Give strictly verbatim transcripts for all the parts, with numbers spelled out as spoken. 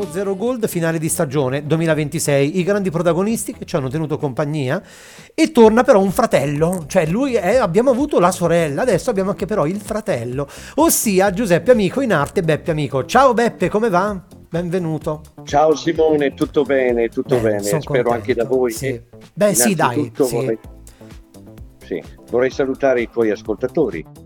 Tempo Zero Gold, finale di stagione duemilaventisei, i grandi protagonisti che ci hanno tenuto compagnia, e torna però un fratello, cioè lui è, abbiamo avuto la sorella, adesso abbiamo anche però il fratello, ossia Giuseppe Amico, in arte Beppe Amico. Ciao Beppe, come va? Benvenuto. Ciao Simone, tutto bene, tutto Beh, bene, son spero contento, anche da voi. sì. Beh sì, dai, Innanzitutto sì. vorrei, sì, vorrei salutare i tuoi ascoltatori.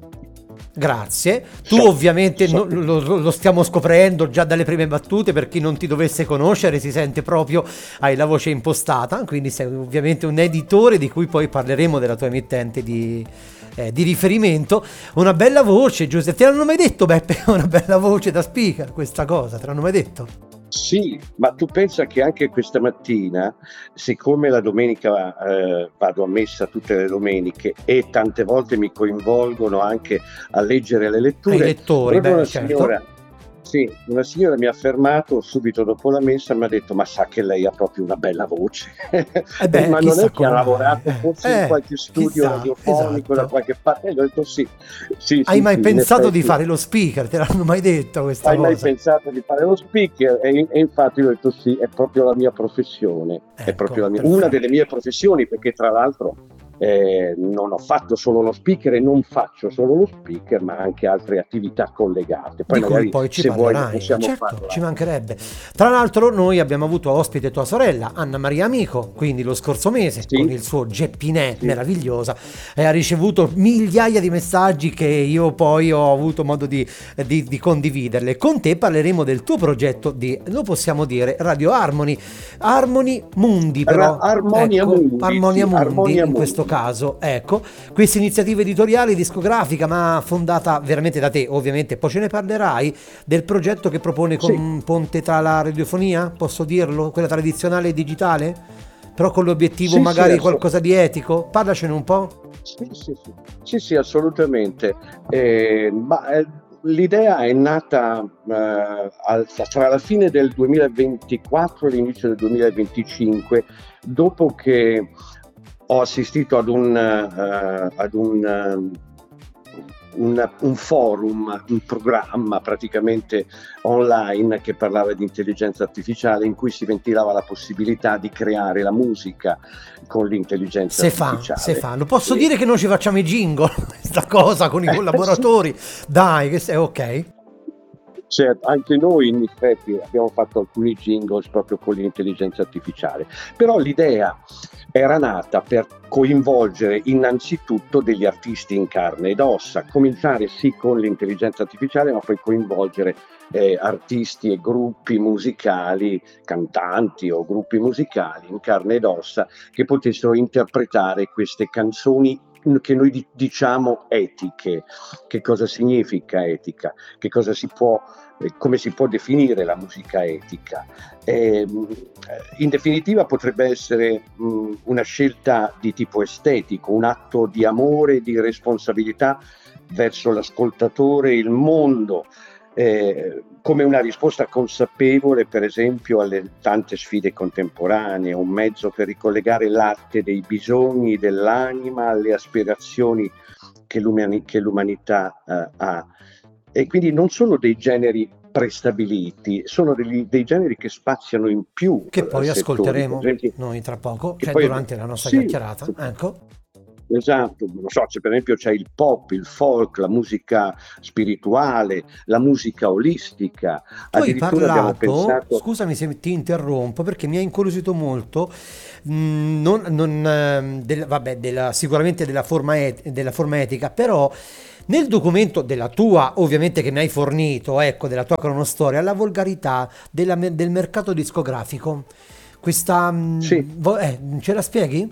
Grazie. Tu So, ovviamente so no- che lo, lo- lo stiamo scoprendo già dalle prime battute, per chi non ti dovesse conoscere si sente proprio, hai la voce impostata, quindi sei ovviamente un editore di cui poi parleremo, della tua emittente di, eh, di riferimento. Una bella voce, Giuseppe, te l'hanno mai detto Beppe? Una bella voce da speaker, questa cosa, te l'hanno mai detto? sì, ma tu pensa che anche questa mattina, siccome la domenica eh, vado a messa tutte le domeniche e tante volte mi coinvolgono anche a leggere le Ai letture, lettori, proprio beh una certo. signora, sì, una signora mi ha fermato subito dopo la messa e mi ha detto: ma sa che lei ha proprio una bella voce. E Eh, beh, ma non chissà è che ha come mai. lavorato forse in Eh, eh, qualche studio chissà, radiofonico da esatto. qualche parte? E ho detto sì, sì, Hai sì, mai sì, in pensato di effetti. fare lo speaker? Te l'hanno mai detto questa Hai mai cosa? pensato di fare lo speaker? E, e infatti ho detto sì, è proprio la mia professione, è proprio Ecco, la mia- una delle perfetto. mie professioni, perché tra l'altro eh, non ho fatto solo lo speaker e non faccio solo lo speaker, ma anche altre attività collegate. Poi Di cui magari poi ci se vuoi ne parlerai, possiamo certo, ci parlare. mancherebbe. Tra l'altro noi abbiamo avuto ospite tua sorella, Anna Maria Amico, quindi lo scorso mese, con Sì, il suo Geppinè sì. meravigliosa, e ha ricevuto migliaia di messaggi che io poi ho avuto modo di, di- di condividerle. Con te parleremo del tuo progetto di, lo possiamo dire, Radio Harmony. Harmony Mundi Ra- però, Armonia ecco, Mundi, Armonia sì, Mundi Armonia in questo Mundi. caso, ecco, questa iniziativa editoriale discografica, ma fondata veramente da te, ovviamente, poi ce ne parlerai del progetto che propone con Sì, un ponte tra la radiofonia, posso dirlo, quella tradizionale e digitale, però con l'obiettivo sì, sì, magari assolutamente. qualcosa di etico. Parlacene un po'. Sì, sì, sì, sì, sì, assolutamente. Eh, ma eh, l'idea è nata eh, al- tra la fine del duemilaventiquattro e l'inizio del duemilaventicinque, dopo che ho assistito ad un, eh, ad un, eh, un, un forum, un programma praticamente online che parlava di intelligenza artificiale, in cui si ventilava la possibilità di creare la musica con l'intelligenza Se fa, se artificiale. fa. Lo posso E, dire che noi ci facciamo i jingle, questa cosa con i eh, sì, collaboratori. Dai, che sei ok. certo, anche noi in effetti abbiamo fatto alcuni jingles proprio con l'intelligenza artificiale, però l'idea era nata per coinvolgere innanzitutto degli artisti in carne ed ossa, cominciare sì con l'intelligenza artificiale, ma poi coinvolgere eh, artisti e gruppi musicali, cantanti o gruppi musicali in carne ed ossa, che potessero interpretare queste canzoni che noi di- diciamo etiche. Che cosa significa etica? Che cosa si può, eh, come si può definire la musica etica? Eh, in definitiva potrebbe essere mh, una scelta di tipo estetico, un atto di amore, di responsabilità verso l'ascoltatore, il mondo, eh, come una risposta consapevole, per esempio, alle tante sfide contemporanee, un mezzo per ricollegare l'arte dei bisogni dell'anima alle aspirazioni che, l'umani- che l'umanità eh, ha. E quindi non sono dei generi prestabiliti, sono degli- dei generi che spaziano in più Che eh, poi settori, per ascolteremo esempio, noi tra poco, che cioè poi durante la nostra sì, chiacchierata. Ecco. esatto, non so, c'è, per esempio c'è il pop, il folk, la musica spirituale, la musica olistica, Tu hai addirittura abbiamo parlato, pensato, scusami se ti interrompo perché mi ha incuriosito molto, mh, non, non, ehm, del- vabbè, della- sicuramente della forma, et- della forma etica, però nel documento della tua, ovviamente che mi hai fornito, ecco, della tua cronostoria, la volgarità della me- del mercato discografico. Questa, sì, mh, vo- eh, ce la spieghi?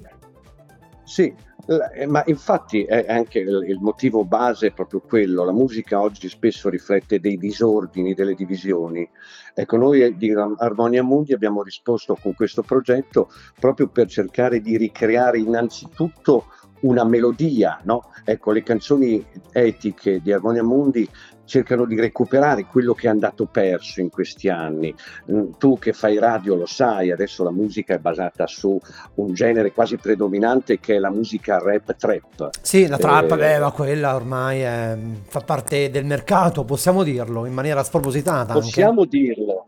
sì, l- eh, ma infatti è anche il, il motivo base è proprio quello. La musica oggi spesso riflette dei disordini, delle divisioni. Ecco, noi eh, di Ar- Armonia Mundi abbiamo risposto con questo progetto proprio per cercare di ricreare innanzitutto una melodia, no? Ecco, le canzoni etiche di Armonia Mundi cercano di recuperare quello che è andato perso in questi anni. Mm, Tu che fai radio lo sai, adesso la musica è basata su un genere quasi predominante che è la musica rap trap. Sì, la trappa, beh, Eh, ma quella ormai è- fa parte del mercato, possiamo dirlo, in maniera spropositata anche. Possiamo dirlo,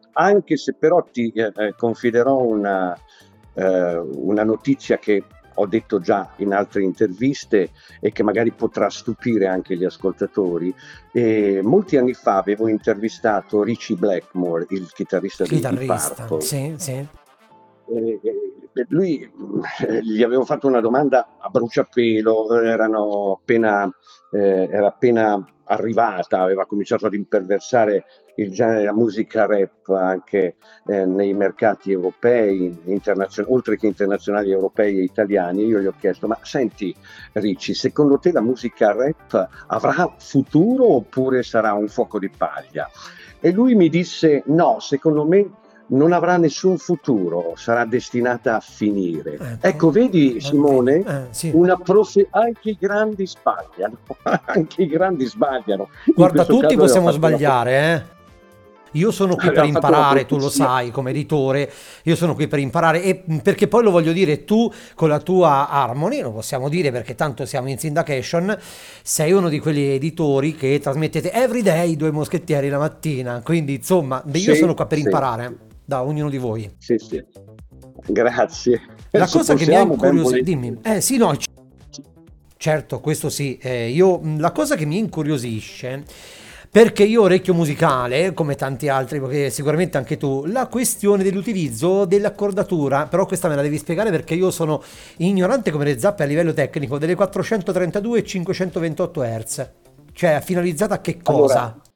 anche se però ti eh, eh, confiderò una, eh, una notizia che ho detto già in altre interviste e che magari potrà stupire anche gli ascoltatori. E molti anni fa avevo intervistato Ritchie Blackmore, il chitarrista dei Deep Chitarrista, Purple. sì, sì. E, e lui eh, gli avevo fatto una domanda a bruciapelo, erano appena, eh, era appena arrivata, aveva cominciato ad imperversare il genere della musica rap anche eh, nei mercati europei, internazionali, oltre che internazionali, europei e italiani. Io gli ho chiesto: ma senti Ricci, secondo te la musica rap avrà futuro oppure sarà un fuoco di paglia? E lui mi disse: no, secondo me non avrà nessun futuro, sarà destinata a finire. Ecco, Ecco, vedi Simone, eh, sì. una profe- anche i grandi sbagliano, anche i grandi sbagliano. In Guarda, questo tutti caso possiamo aveva fatto sbagliare, eh. Io sono qui per aveva fatto una imparare, tu lo profezia. sai, come editore, io sono qui per imparare e perché poi lo voglio dire, tu con la tua Harmony, lo possiamo dire perché tanto siamo in syndication, sei uno di quegli editori che trasmettete everyday Due Moschettieri la mattina, quindi insomma, io sono Sì, qua per sì, imparare da ognuno di voi. sì, sì. Grazie. La Se cosa che mi ha possiamo, ben incuriosito, dimmi, volentieri. eh sì, no, c- certo, questo sì, eh, io, la cosa che mi incuriosisce, perché io ho orecchio musicale, come tanti altri, perché sicuramente anche tu, la questione dell'utilizzo dell'accordatura, però questa me la devi spiegare perché io sono ignorante come le zappe a livello tecnico, delle quattrocentotrentadue e cinquecentoventotto Hz, cioè finalizzata a che Allora, cosa?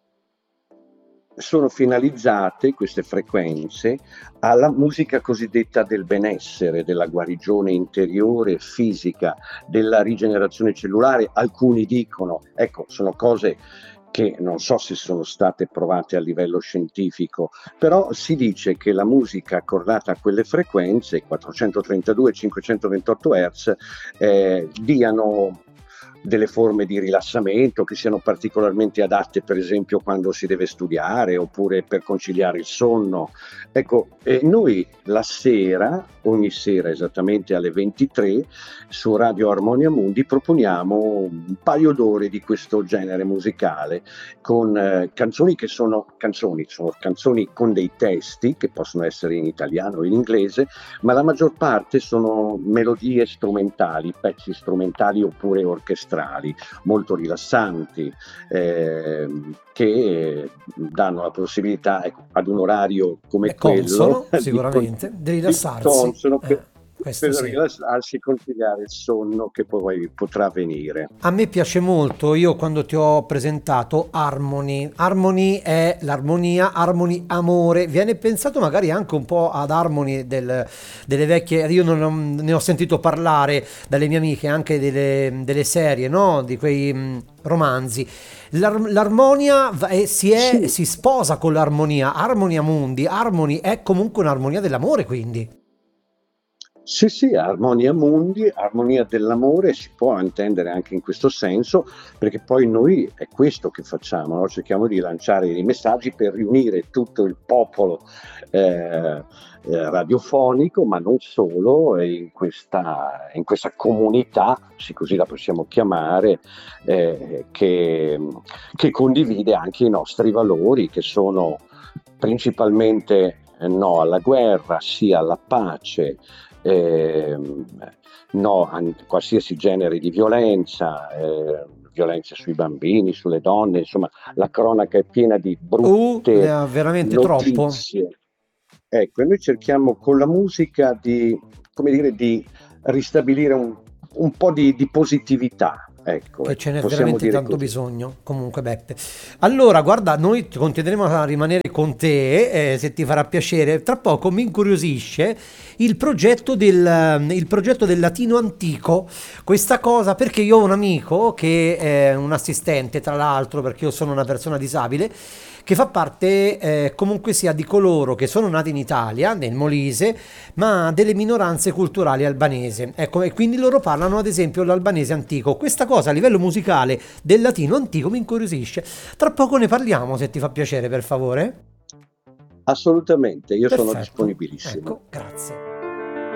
sono finalizzate queste frequenze alla musica cosiddetta del benessere, della guarigione interiore, fisica, della rigenerazione cellulare. Alcuni dicono, ecco, sono cose che non so se sono state provate a livello scientifico, però si dice che la musica accordata a quelle frequenze, quattrocentotrentadue e cinquecentoventotto Hz, eh, diano delle forme di rilassamento che siano particolarmente adatte, per esempio quando si deve studiare oppure per conciliare il sonno. Ecco, eh, noi la sera, ogni sera esattamente alle ventitré, su Radio Armonia Mundi proponiamo un paio d'ore di questo genere musicale con eh, canzoni che sono canzoni, sono canzoni con dei testi che possono essere in italiano o in inglese, ma la maggior parte sono melodie strumentali, pezzi strumentali oppure orchestrali, molto rilassanti, eh, che danno la possibilità, ecco, ad un orario come È quello consono, di, sicuramente, di di rilassarsi, consono per, eh, questo per sì. rilassarsi e conciliare il sonno che poi potrà venire. A me piace molto, io quando ti ho presentato Harmony, Harmony è l'armonia, Harmony amore, viene pensato magari anche un po' ad Harmony del- delle vecchie, io non ho- ne ho sentito parlare dalle mie amiche anche delle, delle serie, no? Di quei mh, romanzi. L'ar- l'armonia va- eh, si, è- Sì, si sposa con l'armonia, Harmonia Mundi, Harmony è comunque un'armonia dell'amore quindi. sì, sì, armonia mundi, armonia dell'amore si può intendere anche in questo senso, perché poi noi è questo che facciamo, no? Cerchiamo di lanciare dei messaggi per riunire tutto il popolo eh, eh, radiofonico, ma non solo, e in questa, in questa comunità, se così la possiamo chiamare, eh, che, che condivide anche i nostri valori, che sono principalmente eh, no alla guerra, sì alla pace, eh, no a qualsiasi genere di violenza, eh, violenze sui bambini, sulle donne, insomma la cronaca è piena di Uh, ne brutte ha veramente troppo. notizie. Ecco, e noi cerchiamo con la musica di, come dire, di ristabilire un, un po' di, di positività, ecco, Che ce ecco, n'è possiamo veramente dire tanto così. bisogno. Comunque, Beppe. Allora, guarda, noi continueremo a rimanere con te, eh, se ti farà piacere. Tra poco mi incuriosisce il progetto del, eh, il progetto del latino antico. Questa cosa, perché io ho un amico che è un assistente, tra l'altro, perché io sono una persona disabile, che fa parte eh, comunque sia di coloro che sono nati in Italia, nel Molise, ma delle minoranze culturali albanese. Ecco, e quindi loro parlano ad esempio l'albanese antico. Questa cosa a livello musicale del latino antico mi incuriosisce. Tra poco ne parliamo, se ti fa piacere, per favore. Assolutamente, io sono Perfetto. disponibilissimo. Ecco, grazie.